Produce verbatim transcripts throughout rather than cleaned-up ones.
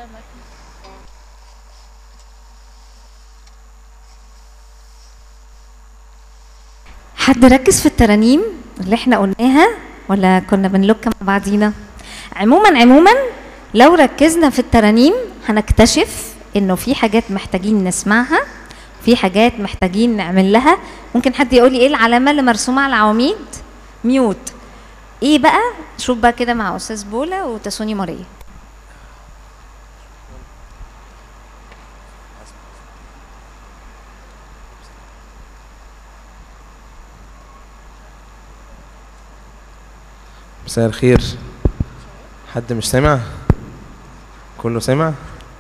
حد ركز في الترانيم اللي احنا قلناها ولا كنا بنلوك مع بعضينا؟ عموما عموما لو ركزنا في الترانيم هنكتشف انه في حاجات محتاجين نسمعها، في حاجات محتاجين نعمل لها. ممكن حد يقول لي ايه العلامه اللي مرسومه على العواميد؟ ميوت. ايه بقى؟ شوف بقى كده مع استاذ بولا وتسوني ماريا. مساء الخير. حد مش سامع؟ كله سامع؟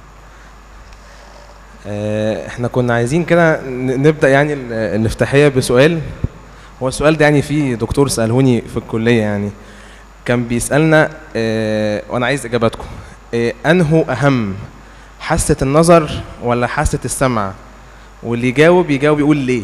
اه احنا كنا عايزين كده نبدأ يعني الافتتاحية بسؤال. هو السؤال ده يعني في دكتور سألهوني في الكلية، يعني كان بيسألنا اه وانا عايز اجاباتكم. اه انه اهم، حاسة النظر ولا حاسة السمع؟ واللي يجاوب يجاوب يقول ليه.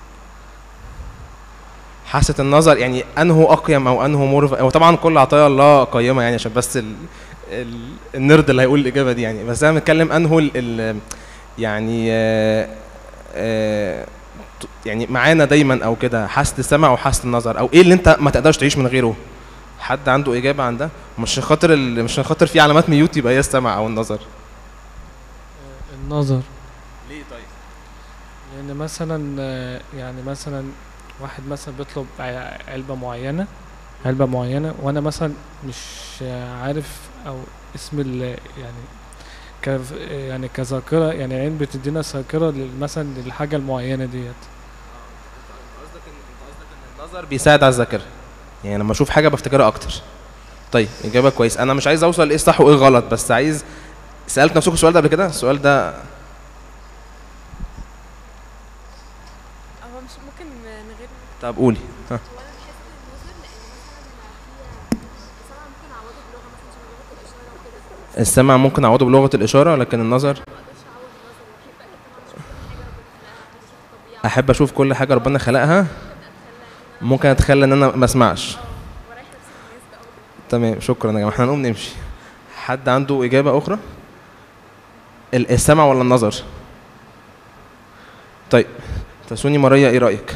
حاسة النظر يعني انه اقيم او انه مرفق. هو طبعا كل عطايا الله قيمه يعني، عشان بس ال... ال... النرد اللي هيقول الاجابه دي يعني. بس انا بتكلم انه ال... ال... يعني آآ آآ يعني معانا دايما او كده، حاسة السمع او حاسة النظر، او ايه اللي انت ما تقدرش تعيش من غيره؟ حد عنده اجابه عن ده؟ مش خاطر ال... مش خاطر في علامات ميوت يبقى هي السمع او النظر. النظر. ليه طيب؟ لان مثلا يعني مثلا واحد مثلا بيطلب علبة معينة علبة معينة وانا مثلا مش عارف او اسم ال يعني ك يعني كذاكرة، يعني عين بتدينا ذاكرة مثلا للحاجة المعينة ديت. قصدك ان انت قصدك ان النظر بيساعد على الذاكرة، يعني لما اشوف حاجة بفتكرها اكتر. طيب اجابة كويس. انا مش عايز اوصل لايه الصح وايه غلط، بس عايز، سألت نفسكم السؤال ده قبل كده؟ السؤال ده طب قولي. ها. السمع ممكن اعوضه بلغة الاشارة، لكن النظر احب اشوف كل حاجة ربنا خلقها، ممكن اتخلى ان انا ما اسمعش. تمام، شكرا يا جماعة. احنا هنقوم نمشي. حد عنده اجابة اخرى؟ السمع ولا النظر؟ طيب تسوني ماريا ايه رأيك؟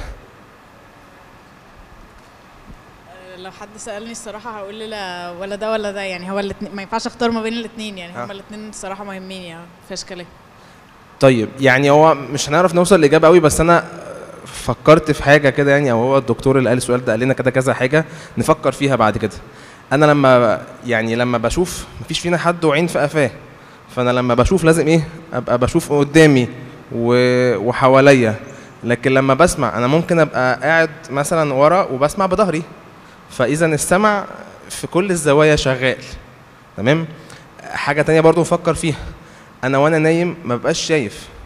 لو حد سألني الصراحة هقول لا، ولا ده ولا ده، يعني هو الاتنين، ما ينفعش اختار ما بين الاثنين، يعني هما الاثنين الصراحة مهمين، يعني مفيهاش كلام. طيب يعني هو مش هنعرف نوصل لإجابة قوي، بس أنا فكرت في حاجة كده يعني، أو هو الدكتور اللي قال السؤال ده قال لنا كده كذا حاجة نفكر فيها بعد كده. أنا لما يعني لما بشوف، مفيش فينا حد وعين في قفاه، فأنا لما بشوف لازم إيه؟ أبقى بشوف قدامي وحواليا. لكن لما بسمع أنا ممكن أبقى قاعد مثلا ورا وبسمع بظهري، فإذا السمع في كل الزوايا شغال. تمام؟ حاجة تانية برضو نفكر فيها، أنا وأنا نايم ما بقاش شايف،